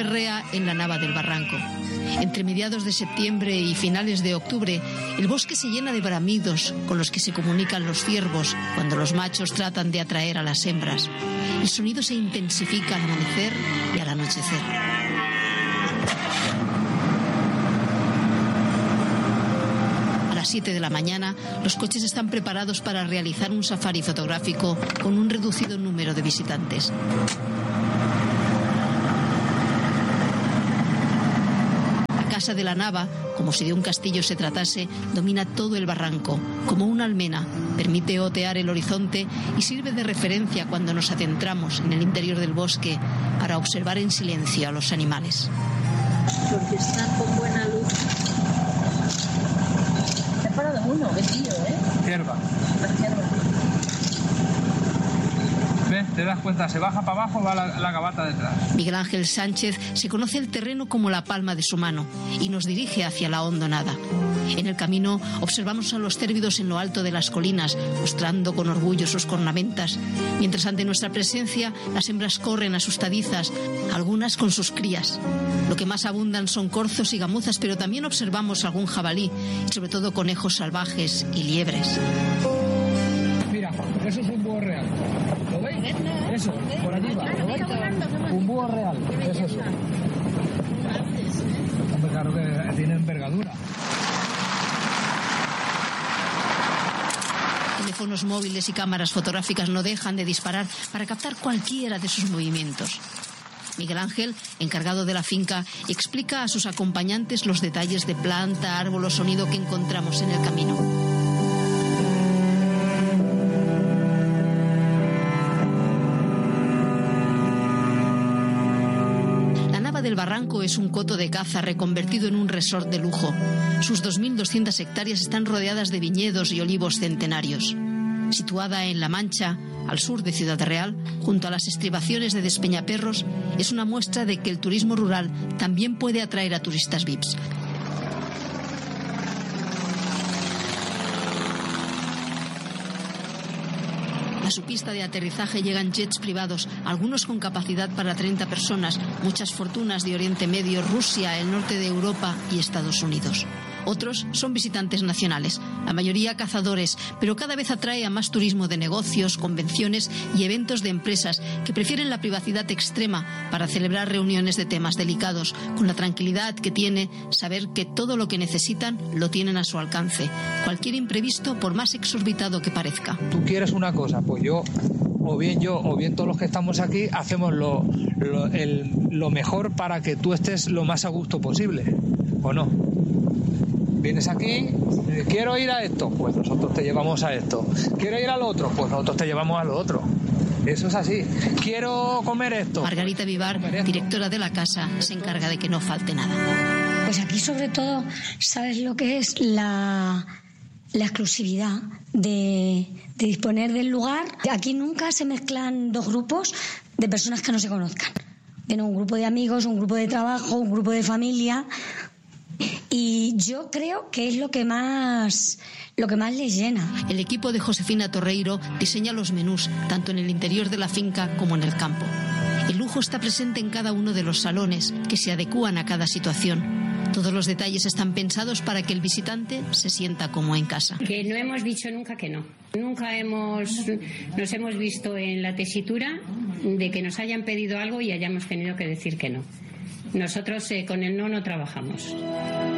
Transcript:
férrea en la Nava del Barranco. Entre mediados de septiembre y finales de octubre, el bosque se llena de bramidos con los que se comunican los ciervos cuando los machos tratan de atraer a las hembras. El sonido se intensifica al amanecer y al anochecer. A las 7 de la mañana, los coches están preparados para realizar un safari fotográfico con un reducido número de visitantes. La casa de la Nava, como si de un castillo se tratase, domina todo el barranco. Como una almena, permite otear el horizonte y sirve de referencia cuando nos adentramos en el interior del bosque para observar en silencio a los animales. Porque están con buena luz. Se ha parado uno, vestido, Cierva. ¿Ves? ¿Te das cuenta? Se baja para abajo, va la gabata detrás. Miguel Ángel Sánchez se conoce el terreno como la palma de su mano y nos dirige hacia la hondonada. En el camino observamos a los cérvidos en lo alto de las colinas, mostrando con orgullo sus cornamentas, mientras ante nuestra presencia las hembras corren asustadizas, algunas con sus crías. Lo que más abundan son corzos y gamuzas, pero también observamos algún jabalí y sobre todo conejos salvajes y liebres. Mira, eso es un búho real. ¿Lo veis? Eso, por allí va. ¿Lo veis? Un búho real. Es eso. Hombre, claro que tiene envergadura. Teléfonos móviles y cámaras fotográficas no dejan de disparar para captar cualquiera de sus movimientos. Miguel Ángel, encargado de la finca, explica a sus acompañantes los detalles de planta, árbol o sonido que encontramos en el camino. La Nava del Barranco es un coto de caza reconvertido en un resort de lujo. Sus 2.200 hectáreas están rodeadas de viñedos y olivos centenarios. Situada en La Mancha, al sur de Ciudad Real, junto a las estribaciones de Despeñaperros, es una muestra de que el turismo rural también puede atraer a turistas VIPs. A su pista de aterrizaje llegan jets privados, algunos con capacidad para 30 personas, muchas fortunas de Oriente Medio, Rusia, el norte de Europa y Estados Unidos. Otros son visitantes nacionales, la mayoría cazadores, pero cada vez atrae a más turismo de negocios, convenciones y eventos de empresas que prefieren la privacidad extrema para celebrar reuniones de temas delicados, con la tranquilidad que tiene saber que todo lo que necesitan lo tienen a su alcance. Cualquier imprevisto, por más exorbitado que parezca. Tú quieres una cosa, pues yo o bien todos los que estamos aquí, hacemos lo mejor para que tú estés lo más a gusto posible, ¿o no? Vienes aquí, quiero ir a esto, pues nosotros te llevamos a esto. Quiero ir al otro, pues nosotros te llevamos a lo otro. Eso es así. Quiero comer esto. Margarita Vivar, directora de la casa, se encarga de que no falte nada. Pues aquí sobre todo, ¿sabes lo que es la exclusividad de disponer del lugar? Aquí nunca se mezclan dos grupos de personas que no se conozcan. Viene un grupo de amigos, un grupo de trabajo, un grupo de familia. Y yo creo que es lo que más les llena. El equipo de Josefina Torreiro diseña los menús, tanto en el interior de la finca como en el campo. El lujo está presente en cada uno de los salones, que se adecúan a cada situación. Todos los detalles están pensados para que el visitante se sienta como en casa. Que no hemos dicho nunca que no. Nunca nos hemos visto en la tesitura de que nos hayan pedido algo y hayamos tenido que decir que no. Nosotros con el no trabajamos.